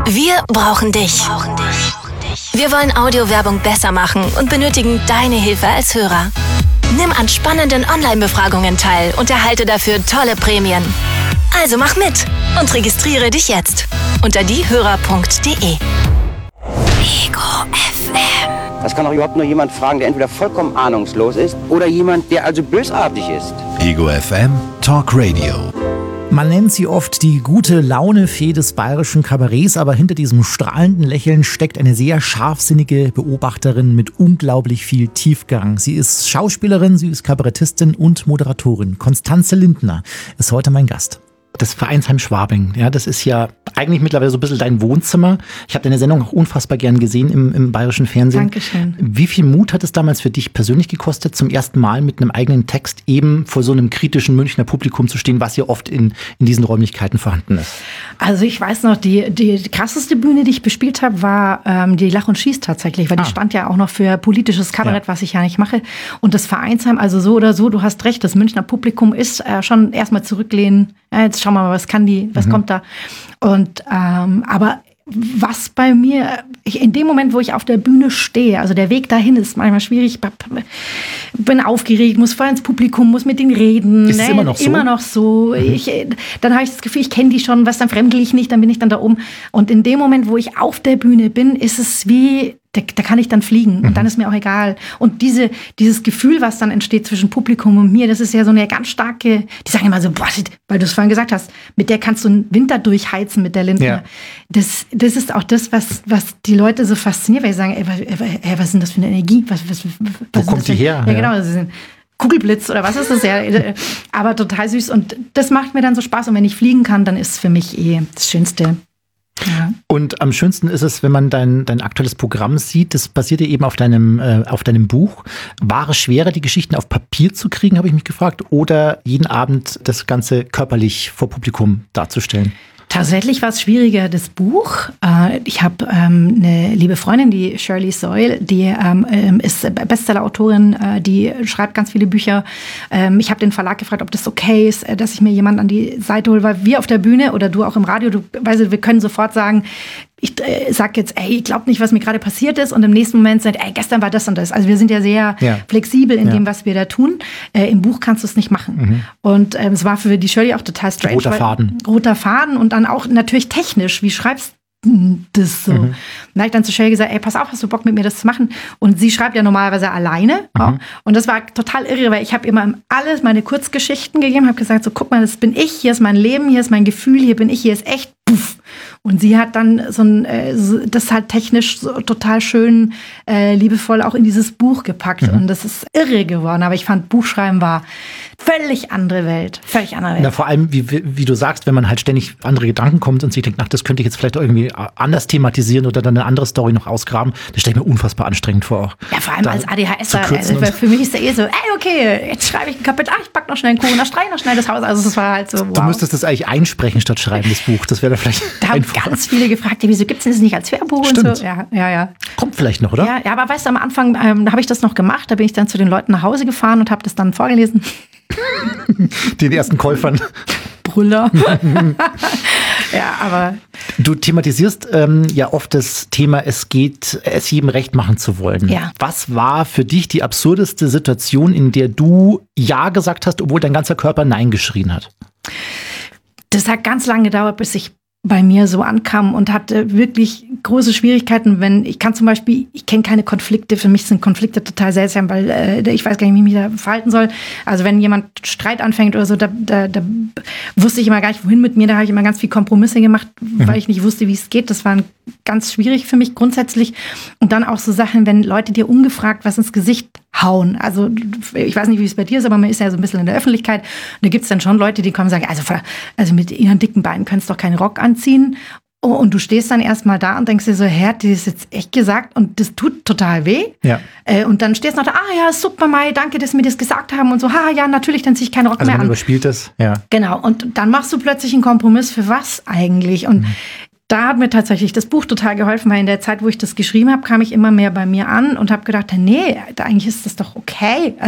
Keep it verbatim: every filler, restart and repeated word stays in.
Wir brauchen dich. Wir wollen Audiowerbung besser machen und benötigen deine Hilfe als Hörer. Nimm an spannenden Online-Befragungen teil und erhalte dafür tolle Prämien. Also mach mit und registriere dich jetzt unter diehörer punkt de. Ego F M. Das kann doch überhaupt nur jemand fragen, der entweder vollkommen ahnungslos ist oder jemand, der also bösartig ist. Ego F M Talk Radio. Man nennt sie oft die gute Laune-Fee des bayerischen Kabarets, aber hinter diesem strahlenden Lächeln steckt eine sehr scharfsinnige Beobachterin mit unglaublich viel Tiefgang. Sie ist Schauspielerin, sie ist Kabarettistin und Moderatorin. Constanze Lindner ist heute mein Gast. Das Vereinsheim Schwabing, ja, das ist ja eigentlich mittlerweile so ein bisschen dein Wohnzimmer. Ich habe deine Sendung auch unfassbar gern gesehen im, im bayerischen Fernsehen. Dankeschön. Wie viel Mut hat es damals für dich persönlich gekostet, zum ersten Mal mit einem eigenen Text eben vor so einem kritischen Münchner Publikum zu stehen, was ja oft in, in diesen Räumlichkeiten vorhanden ist? Also ich weiß noch, die, die krasseste Bühne, die ich bespielt habe, war ähm, die Lach und Schieß tatsächlich, weil ah. die stand ja auch noch für politisches Kabarett, ja. was ich ja nicht mache. Und das Vereinsheim, also so oder so, du hast recht, das Münchner Publikum ist äh, schon erstmal zurücklehnen. Ja, jetzt schauen wir mal, was kann die, was mhm. kommt da. Und ähm, aber was bei mir, ich, in dem Moment, wo ich auf der Bühne stehe, also der Weg dahin ist manchmal schwierig, bin aufgeregt, muss vorher ins Publikum, muss mit denen reden. Ist es immer noch so? Immer noch so. Mhm. Ich, dann habe ich das Gefühl, ich kenne die schon, was dann fremdel ich nicht, dann bin ich dann da oben. Und in dem Moment, wo ich auf der Bühne bin, ist es wie, da, da kann ich dann fliegen. Und dann ist mir auch egal. Und diese, dieses Gefühl, was dann entsteht zwischen Publikum und mir, das ist ja so eine ganz starke, die sagen immer so, boah, weil du es vorhin gesagt hast, mit der kannst du einen Winter durchheizen, mit der Lindner. Ja. Das, das ist auch das, was, was die Leute so fasziniert, weil sie sagen, ey, ey, was ist denn das für eine Energie? Was, was, was Wo kommt die her? Ja, genau. Das ist ein Kugelblitz oder was ist das? Ja, aber total süß. Und das macht mir dann so Spaß. Und wenn ich fliegen kann, dann ist es für mich eh das Schönste. Ja. Und am schönsten ist es, wenn man dein, dein aktuelles Programm sieht, das basiert ja eben auf deinem, äh, auf deinem Buch. War es schwerer, die Geschichten auf Papier zu kriegen, habe ich mich gefragt, oder jeden Abend das Ganze körperlich vor Publikum darzustellen? Tatsächlich war es schwieriger, das Buch. Ich habe ähm, eine liebe Freundin, die Shirley Soyle, die ähm, ist Bestseller-Autorin, die schreibt ganz viele Bücher. Ähm, ich habe den Verlag gefragt, ob das okay ist, dass ich mir jemanden an die Seite hole, weil wir auf der Bühne oder du auch im Radio, du weißt, wir können sofort sagen, ich äh, sag jetzt, ey, ich glaube nicht, was mir gerade passiert ist, und im nächsten Moment sagt, ey, gestern war das und das. Also wir sind ja sehr ja. flexibel in ja. dem, was wir da tun. Äh, Im Buch kannst du es nicht machen. Mhm. Und ähm, es war für die Shirley auch total strange. Roter Faden. Roter Faden und dann auch natürlich technisch. Wie schreibst du das so? Mhm. Dann habe ich dann zu Shirley gesagt, ey, pass auf, hast du Bock mit mir das zu machen? Und sie schreibt ja normalerweise alleine. Mhm. Ja. Und das war total irre, weil ich habe immer alles meine Kurzgeschichten gegeben, habe gesagt, so guck mal, das bin ich, hier ist mein Leben, hier ist mein Gefühl, hier bin ich, hier ist echt. Puff. Und sie hat dann so ein, äh, so, das halt technisch so total schön, äh, liebevoll auch in dieses Buch gepackt. Mhm. Und das ist irre geworden. Aber ich fand, Buchschreiben war völlig andere Welt. Völlig andere Welt. Na, vor allem, wie, wie, wie du sagst, wenn man halt ständig andere Gedanken kommt und sich denkt, ach, das könnte ich jetzt vielleicht irgendwie anders thematisieren oder dann eine andere Story noch ausgraben, das stelle ich mir unfassbar anstrengend vor auch. Ja, vor allem als ADHSer. Also für mich ist der eh so, ey, okay, jetzt schreibe ich ein Kapitel, ah, ich pack noch schnell einen Kuchen, da streiche ich noch schnell das Haus. Also das war halt so, wow. Du müsstest das eigentlich einsprechen statt schreiben, das Buch. Das wäre da vielleicht Da haben einfacher. Ganz viele gefragt, ja, wieso gibt es das nicht als Hörbuch und so? Ja, ja, ja. Kommt vielleicht noch, oder? Ja, ja, aber weißt du, am Anfang, ähm, da habe ich das noch gemacht, da bin ich dann zu den Leuten nach Hause gefahren und habe das dann vorgelesen. Den ersten Käufern. Brüller. Ja, aber... Du thematisierst ähm, ja oft das Thema, es geht, es jedem recht machen zu wollen. Ja. Was war für dich die absurdeste Situation, in der du Ja gesagt hast, obwohl dein ganzer Körper Nein geschrien hat? Das hat ganz lange gedauert, bis ich bei mir so ankam und hatte wirklich große Schwierigkeiten, wenn ich kann zum Beispiel, ich kenne keine Konflikte, für mich sind Konflikte total seltsam, weil äh, ich weiß gar nicht, wie ich mich da verhalten soll. Also wenn jemand Streit anfängt oder so, da, da, da wusste ich immer gar nicht, wohin mit mir, da habe ich immer ganz viel Kompromisse gemacht, mhm. weil ich nicht wusste, wie es geht. Das war ganz schwierig für mich grundsätzlich. Und dann auch so Sachen, wenn Leute dir ungefragt was ins Gesicht hauen. Also ich weiß nicht, wie es bei dir ist, aber man ist ja so ein bisschen in der Öffentlichkeit. Und da gibt es dann schon Leute, die kommen und sagen, also, also mit ihren dicken Beinen könntest du doch keinen Rock anziehen. Und du stehst dann erstmal da und denkst dir so, Herr, hat die das jetzt echt gesagt? Und das tut total weh. Ja. Und dann stehst du noch da, ah ja, super, Mai, danke, dass Sie mir das gesagt haben. Und so, ha, ja, natürlich, dann ziehe ich keinen Rock also mehr man an. Überspielt das, ja. Genau, und dann machst du plötzlich einen Kompromiss für was eigentlich? Und mhm. da hat mir tatsächlich das Buch total geholfen, weil in der Zeit, wo ich das geschrieben habe, kam ich immer mehr bei mir an und habe gedacht, nee, eigentlich ist das doch okay.